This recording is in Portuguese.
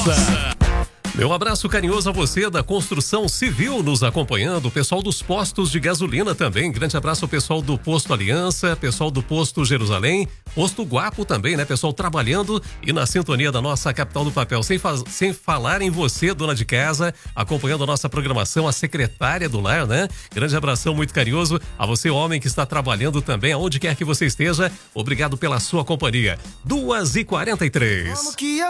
Meu abraço carinhoso a você da construção civil nos acompanhando, o pessoal dos postos de gasolina também, grande abraço ao pessoal do Posto Aliança, pessoal do Posto Jerusalém, Posto Guapo também, né, pessoal trabalhando e na sintonia da nossa capital do papel, sem falar em você, dona de casa, acompanhando a nossa programação, a secretária do lar, né, grande abração muito carinhoso a você, homem que está trabalhando também, aonde quer que você esteja, obrigado pela sua companhia, 2h43.